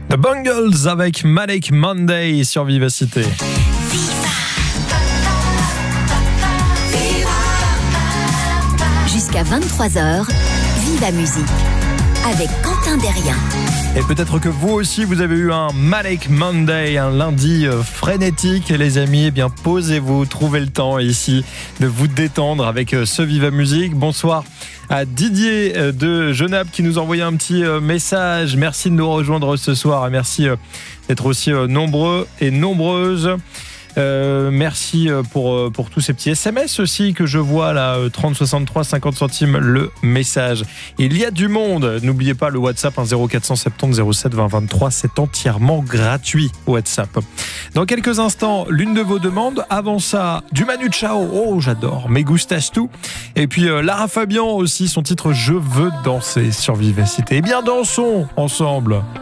The Bungles avec Manic Monday sur Vivacité. Jusqu'à 23h, Viva Musique avec Quentin Derrien. Et peut-être que vous aussi vous avez eu un Manic Monday, un lundi frénétique. Et les amis, eh bien posez-vous, trouvez le temps ici de vous détendre avec ce Viva Musique. Bonsoir à Didier de Genappe qui nous envoyait un petit message. Merci de nous rejoindre ce soir et merci d'être aussi nombreux et nombreuses. Merci pour tous ces petits SMS aussi que je vois là, 30 63 50 centimes le message. Il y a du monde, n'oubliez pas le WhatsApp 0470 07 20 23, c'est entièrement gratuit WhatsApp. Dans quelques instants, l'une de vos demandes, avant ça, du Manu Chao, oh j'adore, Me Gustas Tu, et puis Lara Fabian aussi, son titre Je veux danser sur Vivacité. Eh bien dansons ensemble.